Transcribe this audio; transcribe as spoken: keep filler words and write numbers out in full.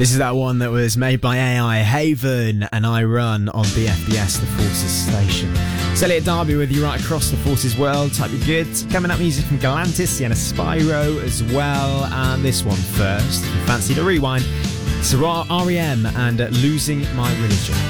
This is that one that was made by A I, Haven, and I Run on B F B S, the Forces station. It's Elliot Darby with you right across the Forces world. Type your good. Coming up, music from Galantis, Sienna Spyro as well. And this one first, if you fancy to rewind, it's R E M and Losing My Religion.